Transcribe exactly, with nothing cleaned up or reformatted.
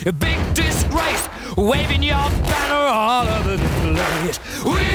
A big disgrace, waving your banner all over the place. We